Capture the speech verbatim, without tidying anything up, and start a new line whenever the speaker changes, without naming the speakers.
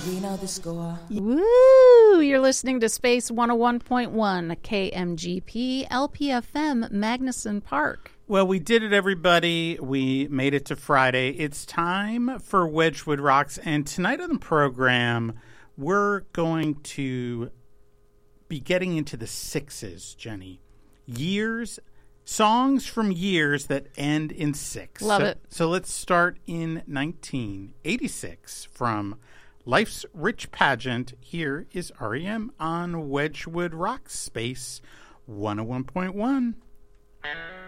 we know the score.
Woo! You're listening to Space one oh one point one, K M G P, L P F M, Magnuson Park.
Well, we did it, everybody. We made it to Friday. It's time for Wedgwood Rocks. And tonight on the program, we're going to be getting into the sixes, Jenny. Years, songs from years that end in six.
Love
so,
it.
So let's start in nineteen eighty-six from Life's Rich Pageant. Here is R E M on Wedgwood Rocks, Space one oh one point one.